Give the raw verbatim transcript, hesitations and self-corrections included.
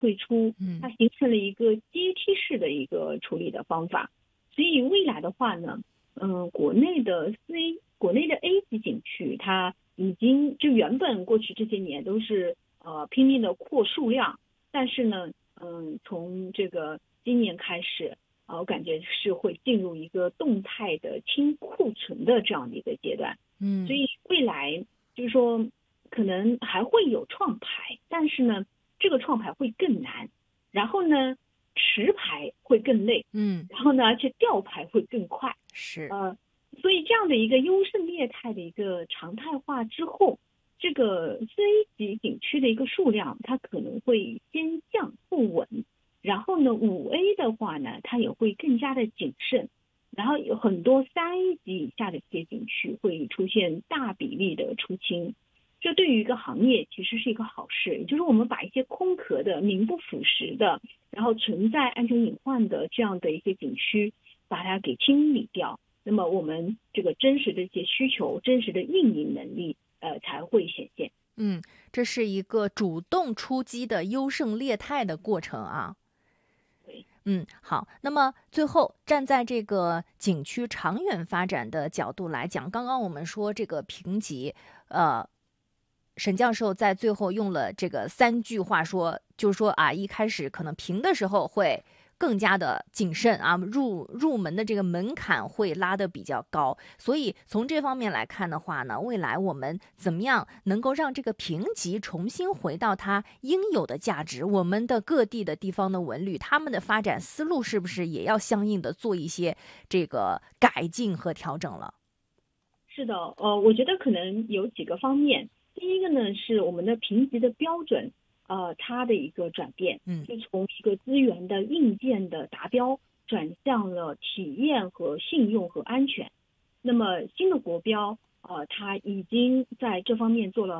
退出， 嗯它形成了一个阶梯式的一个处理的方法。所以未来的话呢，嗯，国内的 C 国内的 A 级景区，它已经就原本过去这些年都是呃拼命的扩数量，但是呢，嗯，从这个今年开始，啊，我感觉是会进入一个动态的清库存的这样的一个阶段。 嗯所以未来就是说，可能还会有创牌，但是呢，这个创牌会更难，然后呢，持牌会更累， 嗯， 然后呢，而且吊牌会更快。 是， 呃，所以这样的一个优胜劣汰的一个常态化之后，这个 C 级景区的一个数量，它可能会先降后稳。然后呢，五 A 的话呢，它也会更加的谨慎。然后有很多三 A 级以下的这些景区会出现大比例的出清，这对于一个行业其实是一个好事，也就是我们把一些空壳的、名不副实的，然后存在安全隐患的这样的一些景区，把它给清理掉。那么我们这个真实的一些需求、真实的运营能力，呃，才会显现。 嗯，这是一个主动出击的优胜劣汰的过程啊。 对， 嗯，好。那么最后，站在这个景区长远发展的角度来讲，刚刚我们说这个评级，呃，沈教授在最后用了这个三句话说，就是说啊，一开始可能评的时候会更加的谨慎啊，入入门的这个门槛会拉得比较高。所以从这方面来看的话呢，未来我们怎么样能够让这个评级重新回到它应有的价值？我们的各地的地方的文旅，他们的发展思路是不是也要相应的做一些这个改进和调整了？ 是的，呃，我觉得可能有几个方面。第一个呢，是我们的评级的标准，呃，它的一个转变， 嗯就从一个资源的硬件的达标，转向了体验和信用和安全。那么新的国标，呃，它已经在这方面做了